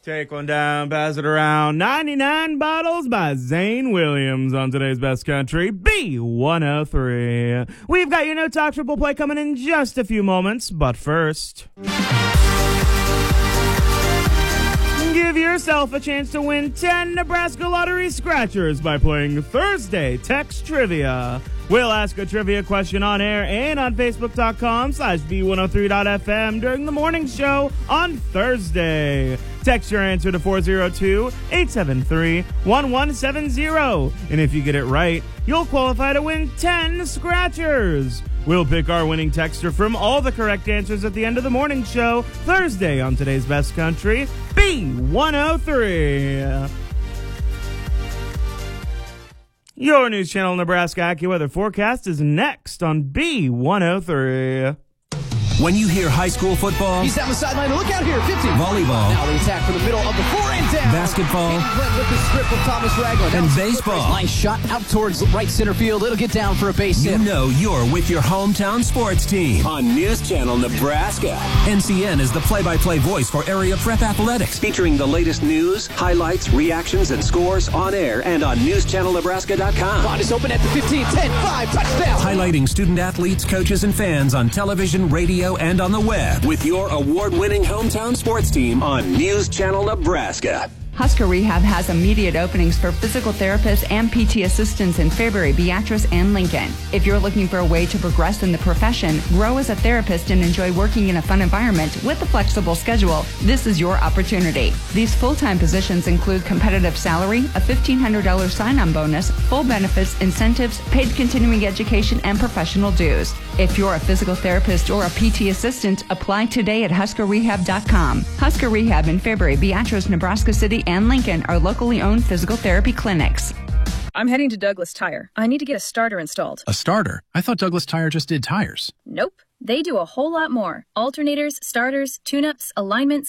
Take one down, pass it around. 99 Bottles by Zane Williams on today's Best Country, B103. We've got your No Talk Triple Play coming in just a few moments, but first, give yourself a chance to win 10 Nebraska Lottery Scratchers by playing Thursday Text Trivia. We'll ask a trivia question on air and on Facebook.com/B103.FM during the morning show on Thursday. Text your answer to 402-873-1170. And if you get it right, you'll qualify to win 10 Scratchers. We'll pick our winning texter from all the correct answers at the end of the morning show Thursday on today's Best Country, B103. Your News Channel Nebraska AccuWeather forecast is next on B103. When you hear high school football, he's down the sideline. Look out here, 50. Volleyball. Now the attack from the middle of the floor and down. Basketball. With the strip of Thomas Ragland. And baseball. Line shot out towards right center field. It'll get down for a base hit. You know you're with your hometown sports team on News Channel Nebraska. NCN is the play-by-play voice for area prep athletics, featuring the latest news, highlights, reactions, and scores on air and on newschannelnebraska.com. Line is open at the 15, 10, 5, touchdown. Highlighting student athletes, coaches, and fans on television, radio, and on the web with your award-winning hometown sports team on News Channel Nebraska. Husker Rehab has immediate openings for physical therapists and PT assistants in Fairbury, Beatrice, and Lincoln. If you're looking for a way to progress in the profession, grow as a therapist, and enjoy working in a fun environment with a flexible schedule, this is your opportunity. These full-time positions include competitive salary, a $1,500 sign-on bonus, full benefits, incentives, paid continuing education, and professional dues. If you're a physical therapist or a PT assistant, apply today at HuskerRehab.com. Husker Rehab in Fairbury, Beatrice, Nebraska City, and Lincoln are locally owned physical therapy clinics. I'm heading to Douglas Tire. I need to get a starter installed. A starter? I thought Douglas Tire just did tires. Nope. They do a whole lot more. Alternators, starters, tune-ups, alignments,